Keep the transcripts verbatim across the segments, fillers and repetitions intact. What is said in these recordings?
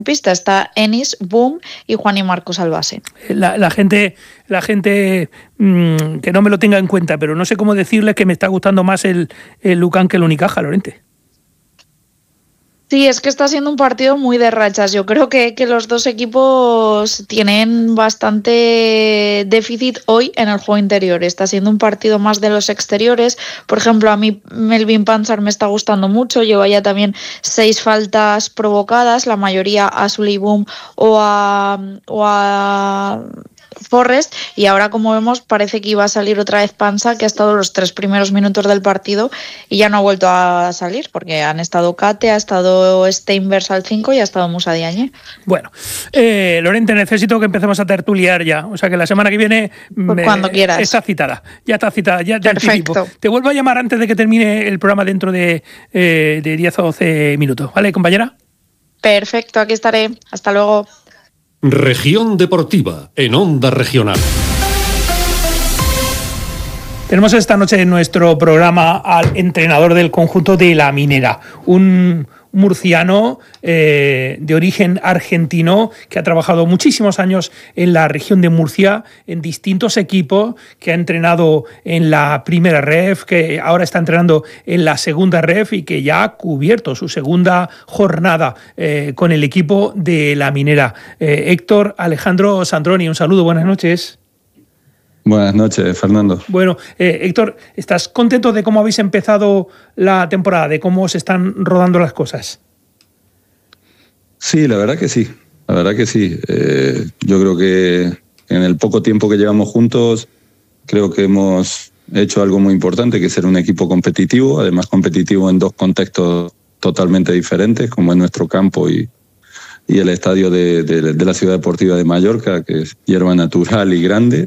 pista está Enis, Boom y Juan y Marcos Albase. La, la gente, la gente mmm, que no me lo tenga en cuenta, pero no sé cómo decirles que me está gustando más el, el Lucan que el Unicaja, Lorente. Sí, es que está siendo un partido muy de rachas. Yo creo que, que los dos equipos tienen bastante déficit hoy en el juego interior. Está siendo un partido más de los exteriores. Por ejemplo, a mí Melvin Panzar me está gustando mucho. Lleva ya también seis faltas provocadas, la mayoría a Sully Boom o a, o a Forrest, y ahora, como vemos, parece que iba a salir otra vez Panza, que ha estado los tres primeros minutos del partido y ya no ha vuelto a salir, porque han estado Kate, ha estado Steinbergs al cinco y ha estado Musa Diagne. Bueno, eh, Lorente, necesito que empecemos a tertuliar ya, o sea que la semana que viene pues me, cuando quieras. Está citada, ya está citada, ya te Perfecto. anticipo. Te vuelvo a llamar antes de que termine el programa dentro de, eh, de diez o doce minutos, ¿vale, compañera? Perfecto, aquí estaré. Hasta luego. Región Deportiva, en Onda Regional. Tenemos esta noche en nuestro programa al entrenador del conjunto de La Minera, un murciano eh, de origen argentino que ha trabajado muchísimos años en la región de Murcia, en distintos equipos, que ha entrenado en la primera ref, que ahora está entrenando en la segunda ref y que ya ha cubierto su segunda jornada eh, con el equipo de La Minera. Eh, Héctor Alejandro Sandroni, un saludo, buenas noches. Buenas noches, Fernando. Bueno, eh, Héctor, ¿estás contento de cómo habéis empezado la temporada, de cómo se están rodando las cosas? Sí, la verdad que sí, la verdad que sí. Eh, yo creo que en el poco tiempo que llevamos juntos, creo que hemos hecho algo muy importante, que es ser un equipo competitivo, además competitivo en dos contextos totalmente diferentes, como es nuestro campo y, y el estadio de, de, de la Ciudad Deportiva de Mallorca, que es hierba natural y grande.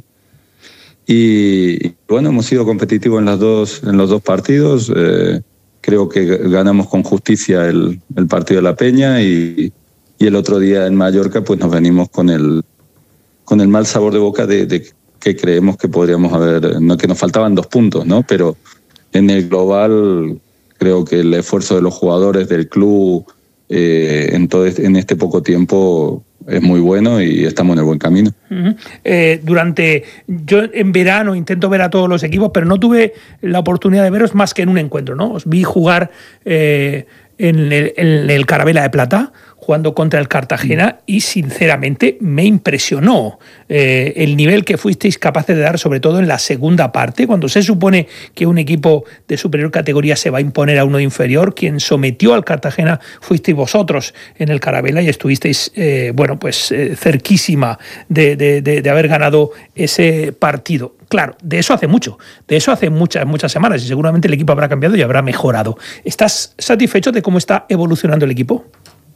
Y bueno, hemos sido competitivos en, las dos, en los dos partidos. Eh, creo que ganamos con justicia el, el partido de La Peña y, y el otro día en Mallorca pues nos venimos con el, con el mal sabor de boca de, de que creemos que podríamos haber, no, que nos faltaban dos puntos, ¿no? Pero en el global creo que el esfuerzo de los jugadores del club eh, en, todo este, en este poco tiempo es muy bueno y estamos en el buen camino. Uh-huh. Eh, durante yo en verano intento ver a todos los equipos, pero no tuve la oportunidad de veros más que en un encuentro, ¿no? Os vi jugar eh, en, el, en el Carabela de Plata, jugando contra el Cartagena, y sinceramente me impresionó eh, el nivel que fuisteis capaces de dar, sobre todo en la segunda parte, cuando se supone que un equipo de superior categoría se va a imponer a uno de inferior. Quien sometió al Cartagena fuisteis vosotros en el Carabela y estuvisteis eh, bueno, pues eh, cerquísima de, de, de, de haber ganado ese partido. Claro, de eso hace mucho, de eso hace muchas, muchas semanas, y seguramente el equipo habrá cambiado y habrá mejorado. ¿Estás satisfecho de cómo está evolucionando el equipo?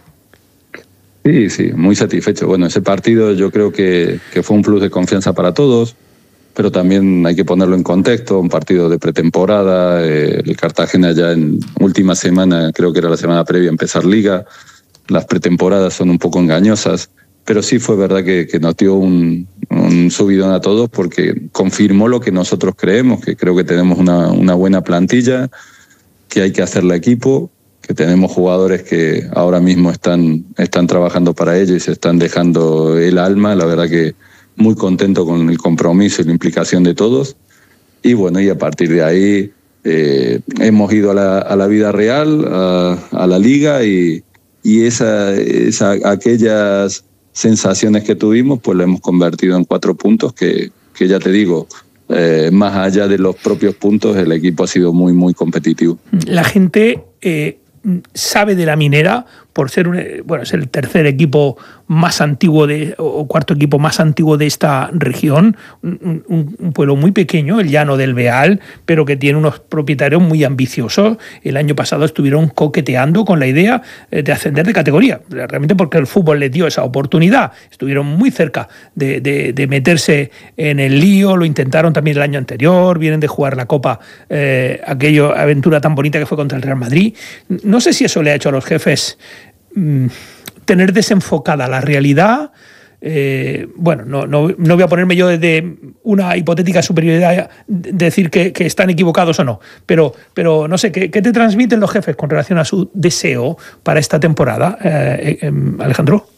Sí, sí, muy satisfecho. Bueno, ese partido yo creo que, que fue un plus de confianza para todos, pero también hay que ponerlo en contexto, un partido de pretemporada, eh, el Cartagena ya en última semana, creo que era la semana previa a empezar Liga, las pretemporadas son un poco engañosas, pero sí fue verdad que, que nos dio un, un subidón a todos porque confirmó lo que nosotros creemos, que creo que tenemos una, una buena plantilla, que hay que hacerle equipo, que tenemos jugadores que ahora mismo están, están trabajando para ello y se están dejando el alma. La verdad que muy contento con el compromiso y la implicación de todos. Y bueno, y a partir de ahí eh, hemos ido a la, a la vida real, a, a la liga, y, y esa, esa, aquellas sensaciones que tuvimos pues la hemos convertido en cuatro puntos que, que ya te digo, eh, más allá de los propios puntos, el equipo ha sido muy, muy competitivo. La gente eh, sabe de La Minera por ser un, bueno, es el tercer equipo más antiguo de, o cuarto equipo más antiguo de esta región, un, un, un pueblo muy pequeño, el Llano del Beal, pero que tiene unos propietarios muy ambiciosos. El año pasado estuvieron coqueteando con la idea de ascender de categoría, realmente porque el fútbol les dio esa oportunidad. Estuvieron muy cerca de, de, de meterse en el lío, lo intentaron también el año anterior, vienen de jugar la Copa, eh, aquella aventura tan bonita que fue contra el Real Madrid. No sé si eso le ha hecho a los jefes mmm, tener desenfocada la realidad, Eh, bueno, no, no, no voy a ponerme yo desde una hipotética superioridad de decir que, que están equivocados o no, pero, pero no sé, ¿qué, ¿qué te transmiten los jefes con relación a su deseo para esta temporada, eh, eh, Alejandro?